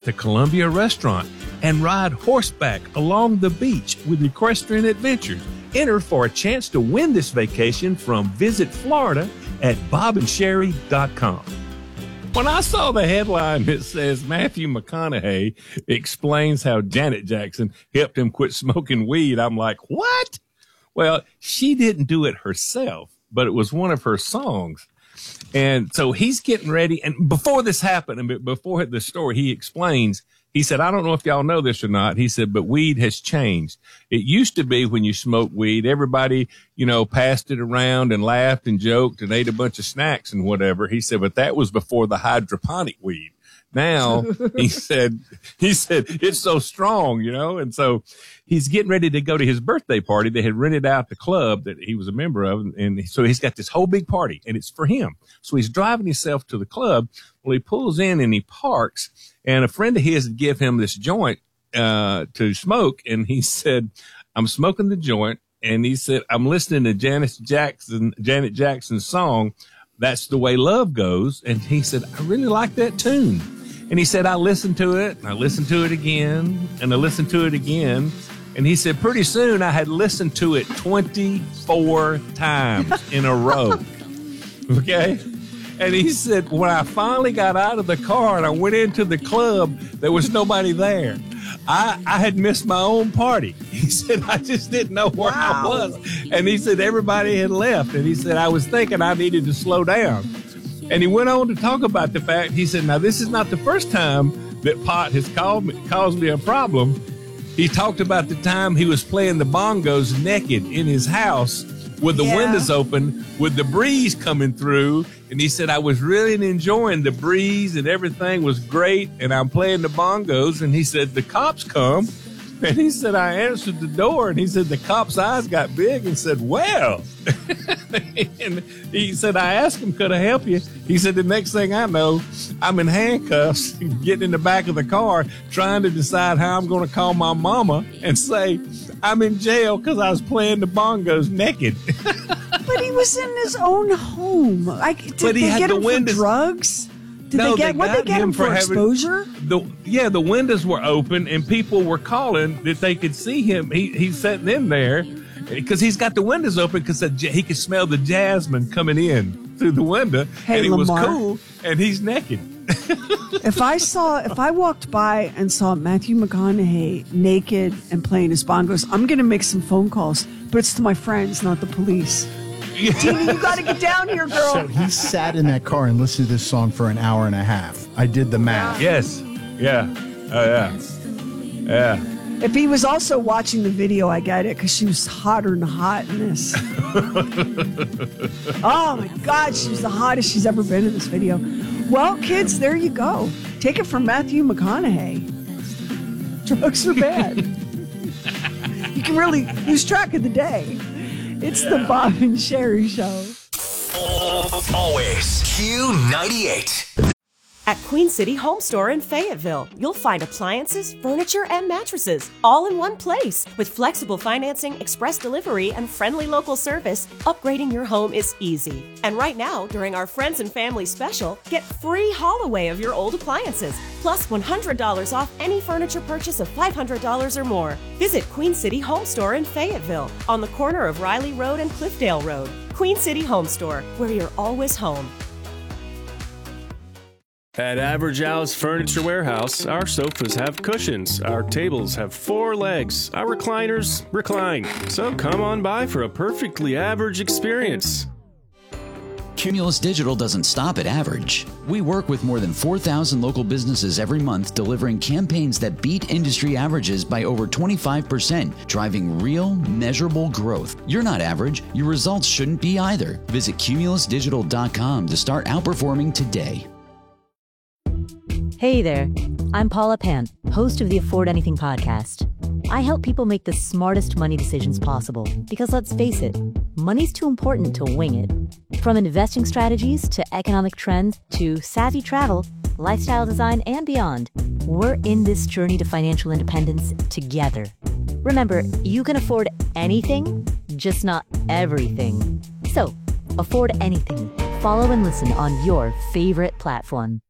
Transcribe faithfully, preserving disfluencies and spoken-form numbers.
the Columbia Restaurant and ride horseback along the beach with equestrian adventures. Enter for a chance to win this vacation from Visit Florida at bob and sherry dot com. When I saw the headline that says Matthew McConaughey explains how Janet Jackson helped him quit smoking weed, I'm like, what? Well, she didn't do it herself, but it was one of her songs. And so he's getting ready. And before this happened, and before the story, he explains, he said, I don't know if y'all know this or not. He said, but weed has changed. It used to be when you smoked weed, everybody, you know, passed it around and laughed and joked and ate a bunch of snacks and whatever. He said, but that was before the hydroponic weed. Now, he said, he said, it's so strong, you know, and so he's getting ready to go to his birthday party. They had rented out the club that he was a member of. And so he's got this whole big party and it's for him. So he's driving himself to the club. Well, he pulls in and he parks, and a friend of his gave him this joint, uh, to smoke. And he said, I'm smoking the joint. And he said, I'm listening to Janet Jackson, Janet Jackson's song, That's the Way Love Goes. And he said, I really like that tune. And he said, I listened to it, and I listened to it again, and I listened to it again. And he said, pretty soon I had listened to it twenty-four times in a row. Okay? And he said, when I finally got out of the car and I went into the club, there was nobody there. I, I had missed my own party. He said, I just didn't know where wow. I was. And he said, everybody had left. And he said, I was thinking I needed to slow down. And he went on to talk about the fact, he said, now, this is not the first time that pot has called me, caused me a problem. He talked about the time he was playing the bongos naked in his house with the yeah. windows open, with the breeze coming through. And he said, I was really enjoying the breeze and everything was great. And I'm playing the bongos. And he said, the cops come. And he said, I answered the door. And he said, the cop's eyes got big and said, well. And he said, I asked him, could I help you? He said, the next thing I know, I'm in handcuffs, getting in the back of the car, trying to decide how I'm going to call my mama and say, I'm in jail because I was playing the bongos naked. But he was in his own home. Like, did but he they had get the him windows. For drugs? Did no, they get, they what got they get him, him for, for having, exposure? The, yeah, the windows were open and people were calling that they could see him. He He's sitting in there because he's got the windows open because he could smell the jasmine coming in through the window. Hey, and he Lamar, was cool and he's naked. If I saw, if I walked by and saw Matthew McConaughey naked and playing his bongos, I'm going to make some phone calls, but it's to my friends, not the police. Tina, you got to get down here, girl. So he sat in that car and listened to this song for an hour and a half. I did the math. Yes. Yeah. Oh, yeah. Yeah. If he was also watching the video, I get it, because she was hotter than hot in this. Oh, my God, she was the hottest she's ever been in this video. Well, kids, there you go. Take it from Matthew McConaughey. Drugs are bad. You can really lose track of the day. It's the Bob and Sherry Show. Always Q ninety-eight. At Queen City Home Store in Fayetteville, you'll find appliances, furniture, and mattresses all in one place. With flexible financing, express delivery, and friendly local service, upgrading your home is easy. And right now, during our Friends and Family Special, get free haul away of your old appliances, plus one hundred dollars off any furniture purchase of five hundred dollars or more. Visit Queen City Home Store in Fayetteville, on the corner of Riley Road and Cliffdale Road. Queen City Home Store, where you're always home. At Average Al's Furniture Warehouse, our sofas have cushions, our tables have four legs, our recliners recline. So come on by for a perfectly average experience. Cumulus Digital doesn't stop at average. We work with more than four thousand local businesses every month, delivering campaigns that beat industry averages by over twenty-five percent, driving real, measurable growth. You're not average. Your results shouldn't be either. Visit cumulus digital dot com to start outperforming today. Hey there, I'm Paula Pan, host of the Afford Anything podcast. I help people make the smartest money decisions possible because, let's face it, money's too important to wing it. From investing strategies to economic trends to savvy travel, lifestyle design, and beyond, we're in this journey to financial independence together. Remember, you can afford anything, just not everything. So, afford anything. Follow and listen on your favorite platform.